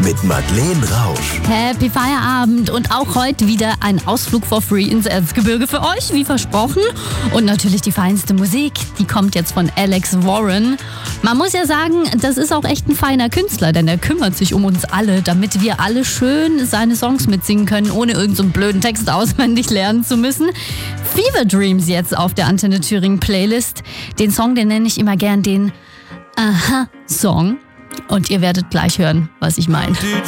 mit Madeleine Rausch. Happy Feierabend und auch heute wieder ein Ausflug for free ins Erzgebirge für euch, wie versprochen. Und natürlich die feinste Musik, die kommt jetzt von Alex Warren. Man muss ja sagen, das ist auch echt ein feiner Künstler, denn er kümmert sich um uns alle, damit wir alle schön seine Songs mitsingen können, ohne irgendeinen so blöden Text auswendig lernen zu müssen. Fever Dreams jetzt auf der Antenne Thüringen Playlist. Den Song, den nenne ich immer gern den Aha-Song. Und ihr werdet gleich hören, was ich meine. Did